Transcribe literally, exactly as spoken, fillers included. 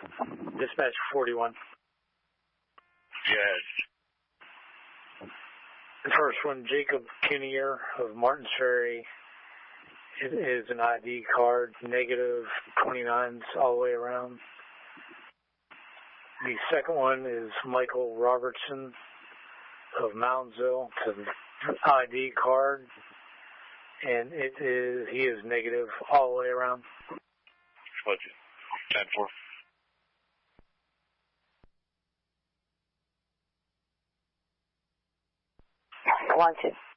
Dispatch forty-one. Yes. The first one, Jacob Kinnear of Martins Ferry. It is an I D card, negative twenty-nines all the way around. The second one is Michael Robertson of Moundsville. It's an I D card, and it is he is negative all the way around. Budget. ten four. One two.